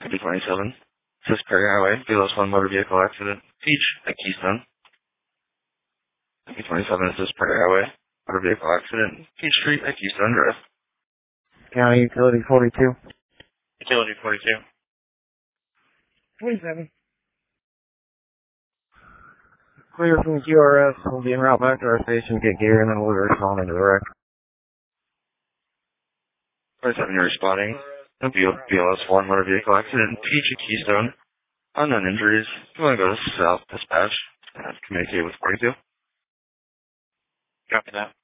Copy 27. This is Perry Highway. BLS 1 motor vehicle accident. Peach at Keystone. Copy 27. This is Perry Highway. Motor vehicle accident. Peach Street at Keystone Drive. County Utility 42. Utility 42. 27. Clear from the QRS. We'll be en route back to our station, get gear, and then we'll respond into the wreck. 27, you're responding. BLS 1 motor vehicle accident. Peach at Keystone. Unknown injuries. You want to go to South Dispatch and communicate with 42? Copy that.